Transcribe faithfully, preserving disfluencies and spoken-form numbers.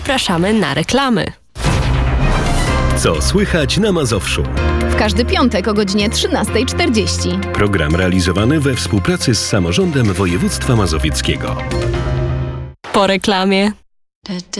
zapraszamy na reklamy. Co słychać na Mazowszu? W każdy piątek o godzinie trzynasta czterdzieści. Program realizowany we współpracy z Samorządem Województwa Mazowieckiego. Po reklamie.